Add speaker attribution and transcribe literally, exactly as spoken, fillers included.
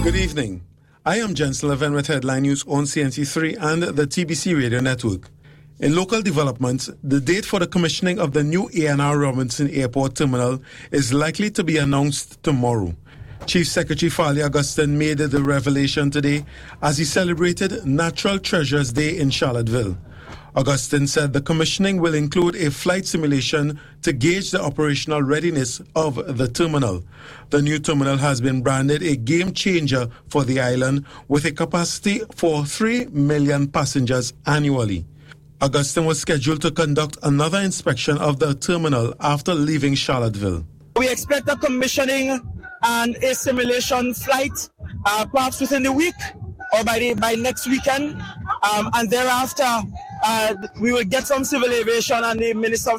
Speaker 1: Good evening. I am Jen Sullivan with Headline News on C N C three and the T B C Radio Network. In local developments, the date for the commissioning of the new A N R Robinson Airport Terminal is likely to be announced tomorrow. Chief Secretary Farley Augustine made the revelation today as he celebrated Natural Treasures Day in Charlottesville. Augustine said the commissioning will include a flight simulation to gauge the operational readiness of the terminal. The new terminal has been branded a game changer for the island with a capacity for three million passengers annually. Augustine was scheduled to conduct another inspection of the terminal after leaving Charlottesville.
Speaker 2: We expect a commissioning and a simulation flight uh, perhaps within the week or by the, by next weekend. Um, and thereafter, uh, we will get some civil aviation and the Minister of